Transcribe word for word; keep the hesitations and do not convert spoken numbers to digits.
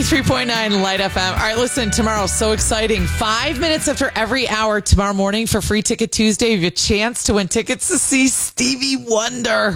ninety-three point nine Light F M. All right, listen, tomorrow, so exciting. Five minutes after every hour tomorrow morning for Free Ticket Tuesday, you have a chance to win tickets to see Stevie Wonder.